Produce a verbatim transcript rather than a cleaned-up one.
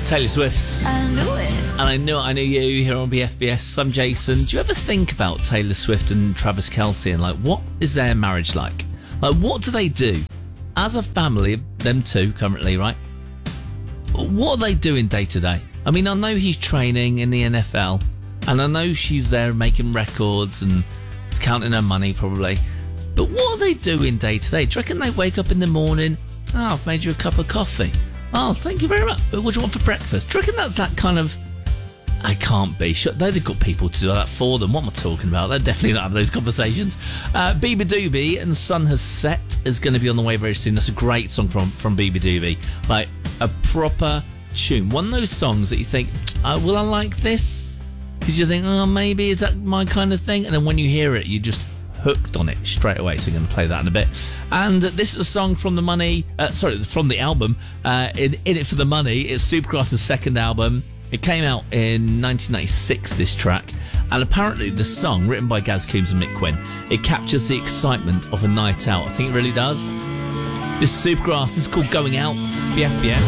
Taylor Swift. I knew it. And I knew it, I knew you here on B F B S. I'm Jason. Do you ever think about Taylor Swift and Travis Kelce and like, what is their marriage like? Like, what do they do? As a family, them two currently, right? What are they doing day to day? I mean, I know he's training in the N F L, and I know she's there making records and counting her money probably. But what are they doing day to day? Do you reckon they wake up in the morning? Oh, I've made you a cup of coffee. Oh, thank you very much. What do you want for breakfast? Do you reckon that's that kind of... I can't be. Sure, they've got people to do that for them. What am I talking about? They're definitely not having those conversations. Uh, Beabadoobee and Sun Has Set is going to be on the way very soon. That's a great song from, from Beabadoobee. Like, a proper tune. One of those songs that you think, oh, will I like this? Because you think, oh, maybe, is that my kind of thing? And then when you hear it, you just hooked on it straight away. So I'm going to play that in a bit. And this is a song from the money, uh, sorry, from the album, uh, in, in It For The Money. It's Supergrass's second album. It came out in nineteen ninety-six, this track. And apparently the song, written by Gaz Coombs and Mick Quinn, it captures the excitement of a night out. I think it really does. This is Supergrass. This is called Going Out. B F B S.